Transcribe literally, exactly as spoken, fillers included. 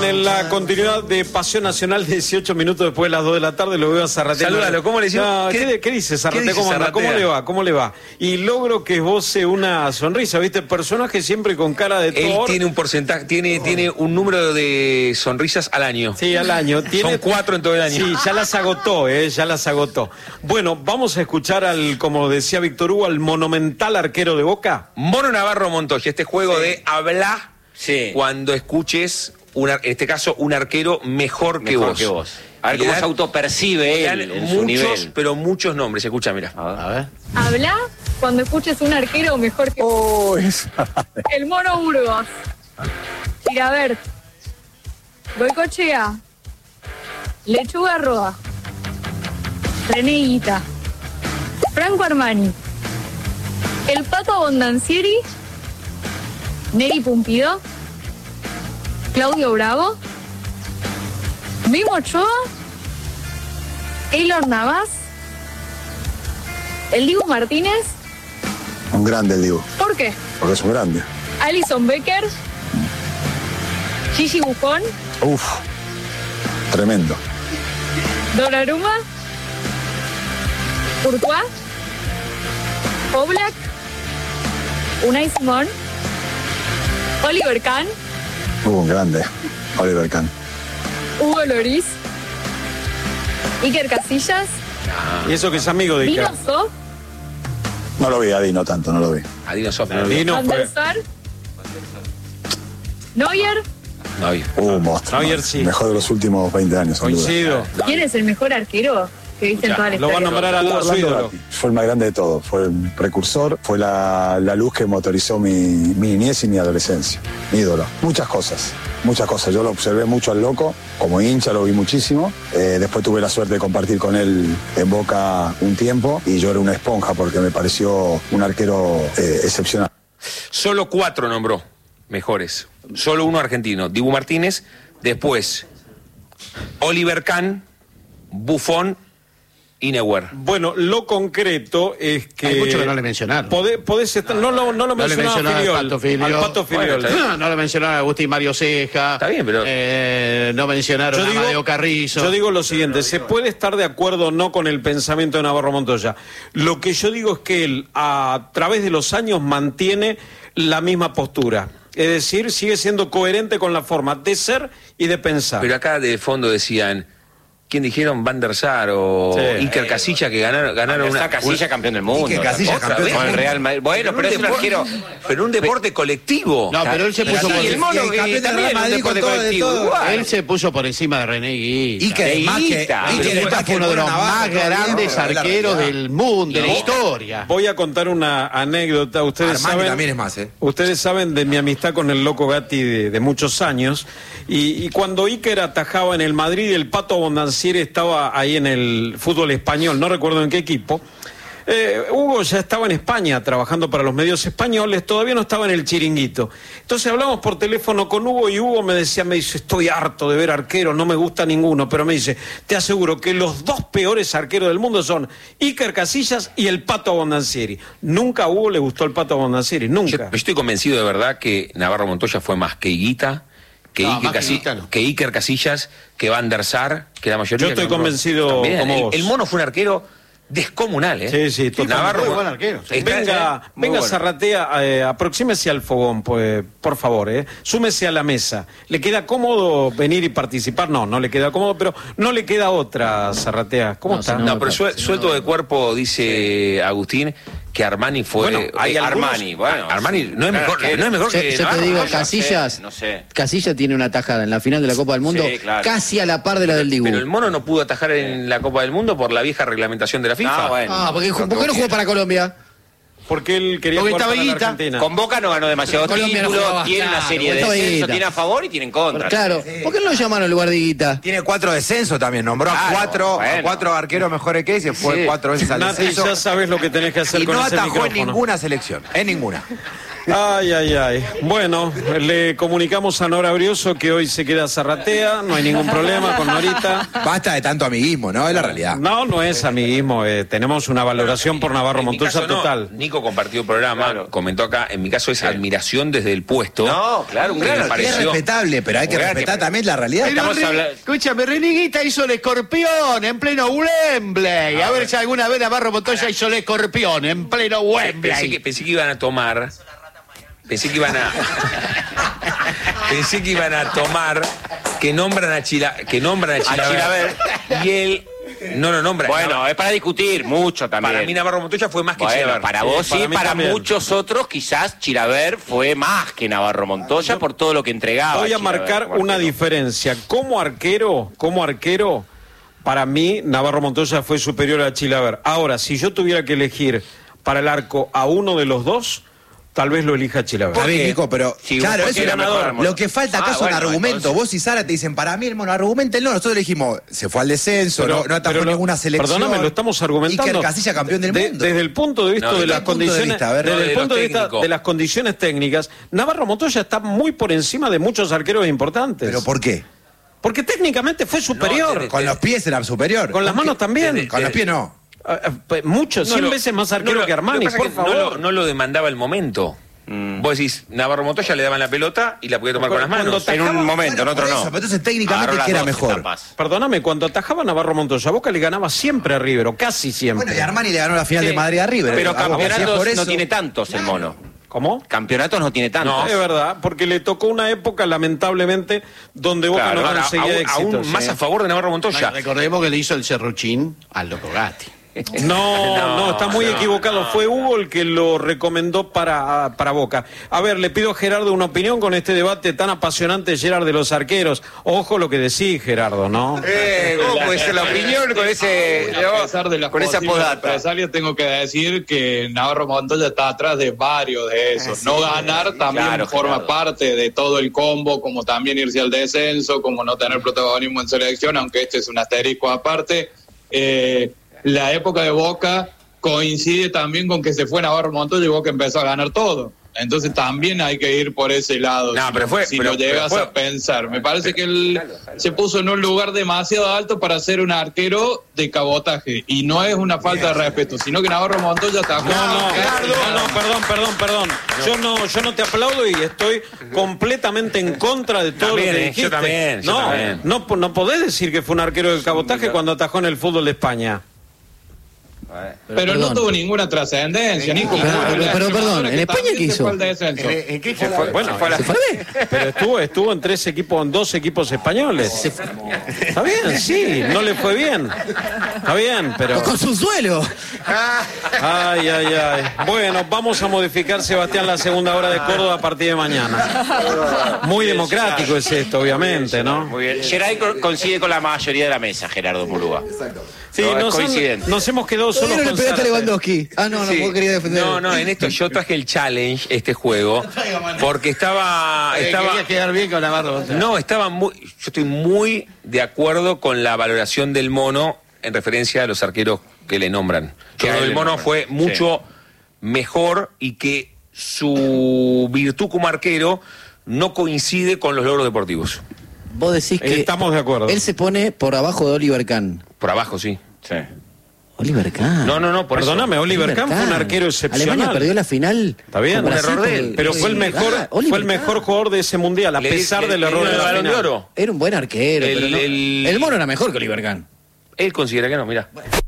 En la continuidad de Pasión Nacional, dieciocho minutos después de las dos de la tarde, lo veo a Zarratea. Salúdalo, ¿cómo le decimos? No, ¿Qué, ¿qué, ¿Qué dice Zarratea? ¿Qué dice ¿Cómo, Zarratea? ¿Cómo le va? ¿Cómo le va? Y logro que esboce una sonrisa, ¿viste? Personaje siempre con cara de Él Thor. tiene un porcentaje, tiene, tiene un número de sonrisas al año. Sí, al año. Tiene... Son cuatro en todo el año. Sí, ya las agotó, ¿eh? Ya las agotó. Bueno, vamos a escuchar al, como decía Víctor Hugo, al monumental arquero de Boca. Mono Navarro Montoya, este juego sí. de habla sí. cuando escuches, un, en este caso, un arquero mejor, que, mejor vos. que vos. A ver cómo se autopercibe él en muchos, su nivel. Pero muchos nombres, escucha, mira. A ver. Habla cuando escuches un arquero mejor que oh, el Mono Burgos. Tirabert. Goicochea. Lechuga Roa. René Higuita. Franco Armani. El Pato Abondancieri. Neri Pumpido. Claudio Bravo. Mimo Ochoa. Eylor Navas. El Dibu Martínez. Un grande el Dibu. ¿Por qué? Porque es un grande. Alison Becker. Gigi Buffon. Uf, tremendo. Donnarumma. Courtois. Oblak. Unai Simón. Oliver Kahn. Uh, un grande. Oliver Kahn. Hugo Lloris. Iker Casillas. Y eso que es amigo de Dino Iker. Sof. No lo vi, a Dino tanto, no lo vi. A Dino Sof, no, Dino Van fue... der Sar. Neuer. Neuer. Uh, monstruo. Neuer sí. Mejor de los últimos veinte años, sin duda. Coincido. ¿Quién es el mejor arquero que viste en toda la Lo va a historia? nombrar a, a su ídolo. Fue el más grande de todos, fue el precursor, fue la, la luz que motorizó mi, mi niñez y mi adolescencia. Mi ídolo. Muchas cosas, muchas cosas. Yo lo observé mucho al Loco, como hincha lo vi muchísimo. Eh, después tuve la suerte de compartir con él en Boca un tiempo y yo era una esponja porque me pareció un arquero eh, excepcional. Solo cuatro nombró mejores. Solo uno argentino, Dibu Martínez. Después, Oliver Kahn, Buffon y Neuer. Bueno, lo concreto es que... Hay mucho que no le mencionaron. Podés, podés estar... No, no, no lo No le mencionaba mencionaba Filiol, al Pato Filiol. al Pato Filiol. Bueno, no le mencionaron a Agustín Mario Ceja. Está bien, pero... Eh, no mencionaron Yo a digo- Amadeo Carrizo. Yo digo lo siguiente, se puede estar de acuerdo o no con el pensamiento de Navarro Montoya. Lo que yo digo es que él, a través de los años, mantiene la misma postura. Es decir, sigue siendo coherente con la forma de ser y de pensar. Pero acá de fondo decían, ¿quién dijeron? Van der Sar o Sí. Iker Casillas que ganaron, ganaron Está una... Casilla una- campeón del mundo. Iker Casillas Otra campeón vez del con el mundo. Real Madrid. Bueno, pero es un deporte- arquero. Pero un deporte colectivo. No, pero él se puso Y por el mono y el y campeón del también Real un Madrid deporte con todo, de colectivo. todo. Igual. Él se puso por encima de René Higuita. Iker es más que, Higuita. Iker es Higuita más que fue el uno de los Mono Navarro, más todo bien, grandes pero es la arqueros realidad. del mundo, de la Voy- historia. Voy a contar una anécdota. Ustedes Armani saben, también es más, ¿eh? Ustedes saben de mi amistad con el Loco Gatti de, de muchos años. Y, y cuando Iker atajaba en el Madrid, el Pato Abondancieri estaba ahí en el fútbol español, no recuerdo en qué equipo. Eh, Hugo ya estaba en España trabajando para los medios españoles, todavía no estaba en el Chiringuito. Entonces hablamos por teléfono con Hugo y Hugo me decía, me dice, estoy harto de ver arqueros, no me gusta ninguno, pero me dice, te aseguro que los dos peores arqueros del mundo son Iker Casillas y el Pato Abondancieri. Nunca a Hugo le gustó el Pato Abondancieri, Yo, nunca. yo estoy convencido de verdad que Navarro Montoya fue más que Higuita, que, No, Iker, más que Casi- Higuita no. que Iker Casillas, que Van der Sar, que la mayoría... Yo estoy que nombró. convencido También, como el, vos. el mono fue un arquero descomunal, ¿eh? Sí, sí, totalmente. Navarro, muy buen arquero, sí. Está- Venga, eh, muy venga bueno. Zarratea, eh, aproxímese al fogón, pues, por favor, eh. Súmese a la mesa. ¿Le queda cómodo venir y participar? No, no le queda cómodo, pero no le queda otra, Zarratea. ¿Cómo No, está? si No, pero suel- suelto de cuerpo, dice Agustín, que Armani fue... Bueno, hay eh, algunos- Armani, bueno. Armani no es mejor, Claro, no es mejor Yo, que yo te Navarro. digo, no sé, Casillas, no sé. Casillas tiene una tajada en la final de la Copa del Mundo, Sí, claro. casi a la par de la del Dibu. Pero el mono no pudo atajar en la Copa del Mundo por la vieja reglamentación de la FIFA. Ah, bueno. Ah, porque, ¿por qué no jugó para Colombia? Porque él quería Porque jugar estaba para la Higuita. Argentina. Con Boca no ganó demasiados Colombia no títulos, jugaba, tiene una claro, serie de estaba descensos, Higuita. tiene a favor y tiene en contra. Claro, ¿por qué no lo llamaron en lugar de Higuita? Tiene cuatro descensos también, nombró a Claro, cuatro, bueno. a cuatro arqueros mejores que él, se fue Sí. cuatro veces al Nati, descenso. ya sabes lo que tenés que hacer Y con no ese atajó en micrófono. ninguna selección, en ninguna. Ay, ay, ay. Bueno, le comunicamos a Nora Brioso que hoy se queda Zarratea, no hay ningún problema con Norita. Basta de tanto amiguismo, ¿no? Es la realidad. No, no es amiguismo, eh, tenemos una valoración por Navarro En mi Montoya caso no. total. Nico compartió el programa, Claro. comentó acá, en mi caso es admiración desde el puesto. No, claro, un que gran me arquero. Es pareció- respetable, pero hay que Muy respetar grande, también la realidad. Pero Estamos Re- hablando- Escúchame, Reneguita hizo el escorpión en pleno Wembley. A ver si alguna vez Navarro Montoya hizo el escorpión en pleno Wembley. Pensé que, pensé que iban a tomar. Pensé que iban a. pensé que iban a tomar. Que nombran a Chila, que nombran a Chilaver. Chilaver. Y él no lo nombra. Bueno, es para discutir mucho también. Para mí Navarro Montoya fue más que Bueno, Chilaver. para Sí, vos para sí, mí para también. muchos otros quizás Chilaver fue más que Navarro Montoya por todo lo que entregaba. Voy a Chilaver marcar como una arquero. diferencia. Como arquero, como arquero, para mí Navarro Montoya fue superior a Chilaver. Ahora, si yo tuviera que elegir para el arco a uno de los dos, tal vez lo elija Chilaver. Está bien, Nico, pero Sí, claro, porque eso era mejor, hermano. lo que falta acá Ah, es un bueno, argumento. entonces- Vos y Sara te dicen, para mí, hermano, argumenten no. Nosotros le dijimos, se fue al descenso, no, no atajó pero lo- ninguna selección. Perdóname, lo estamos argumentando. Iker Casilla, campeón del De- mundo. desde el punto de vista No, de desde las el punto de condiciones, vista, a ver, desde no, el de punto lo de vista técnico. de las condiciones técnicas, Navarro Montoya está muy por encima de muchos arqueros importantes. ¿Pero por qué? Porque técnicamente fue superior. desde- Con los pies era superior. Con las manos también. desde- Con los pies no. Ah, ah, pues, mucho, cien lo- veces más arquero no lo- que Armani, lo que pasa por es que no favor. lo- No lo, demandaba el momento. Vos decís, Navarro Montoya le daban la pelota y la podía tomar con las Cuando manos. ta- En un momento, en Bueno, otro por no. eso, pero entonces técnicamente, Agarró las ¿qué era dos mejor? etapas. Perdóname, cuando atajaba Navarro Montoya, Boca le ganaba siempre a River, o casi siempre. Bueno, y Armani le ganó la final Sí. de Madrid a River. Pero Ah, bueno, si es campeonatos por no eso- tiene tantos el mono. ¿Cómo? Campeonatos no tiene tantos. Es verdad, porque le tocó una época, lamentablemente, donde Boca Claro, no Ahora, conseguía aún, éxitos. aún más ¿eh? a favor de Navarro Montoya. Recordemos que le hizo el serruchín al Loco Gatti. No, no, está muy no, equivocado. Fue Hugo el que lo recomendó para, para Boca. A ver, le pido a Gerardo una opinión con este debate tan apasionante, Gerard, de los arqueros. Ojo lo que decís, Gerardo, ¿no? Eh, ¿Cómo puede ser la opinión con ese A pesar de las con esa posibles podata? represalias, tengo que decir que Navarro Montoya está atrás de varios de esos. No ganar también Claro, forma Gerardo. parte de todo el combo, como también irse al descenso, como no tener protagonismo en selección, aunque este es un asterisco aparte. Eh, la época de Boca coincide también con que se fue Navarro Montoya y Boca empezó a ganar todo. Entonces también hay que ir por ese lado. No, si, pero fue- si pero- lo llegas pero fue- a pensar. Me parece que él se puso en un lugar demasiado alto para ser un arquero de cabotaje. Y no es una falta de respeto, sino que Navarro Montoya está No, no, no, no, perdón, perdón, perdón. Yo no, yo no te aplaudo y estoy completamente en contra de todo También, lo que eh, yo dijiste. también, yo no, también. no, no podés decir que fue un arquero de cabotaje cuando atajó en el fútbol de España. Pero Perdón. no tuvo ninguna trascendencia, Nico. Pero- pero- pero perdón, ¿en Que España también qué se hizo? fue al descenso. ¿En qué Se fue, Bueno, se fue a la- ¿Se fue? Pero estuvo, estuvo en tres equipos, en dos equipos españoles. Está bien, sí, no le fue bien. Está bien, pero. Con su suelo. Ay, ay, ay. Bueno, vamos a modificar, Sebastián, la segunda hora de Córdoba a partir de mañana. Muy democrático es esto, obviamente, ¿no? Muy bien. Geray co- coincide con la mayoría de la mesa, Gerardo Murúa. Sí, No, es nos, han- coincidente. nos hemos quedado solos Todavía no le con pegaste a Zárate. Lewandowski. Ah, no, no, Sí. vos querías defender. No, no, en esto yo traje el challenge, este juego, porque estaba, estaba, Querías quedar bien con Navarro Montoya. no, estaba muy, yo estoy muy de acuerdo con la valoración del mono en referencia a los arqueros que le nombran. Que Yo a creo que él el le mono nombran, fue sí. mucho mejor y que su virtud como arquero no coincide con los logros deportivos. Vos decís que Estamos de acuerdo. él se pone por abajo de Oliver Kahn. Por abajo, sí. Sí. Oliver Kahn. No, no, no, por Perdóname, eso. Oliver Kahn fue un arquero excepcional. Alemania perdió la final. Está bien, con un Brasil error de por- él, Pero fue el Sí, mejor, ah, Oliver fue el mejor Kahn. jugador de ese mundial, a Le- pesar le- del le error dieron de el la Balón de final. Oro. Era un buen arquero, El- pero no- el- el mono era mejor que Oliver Kahn. Él considera que no, mira.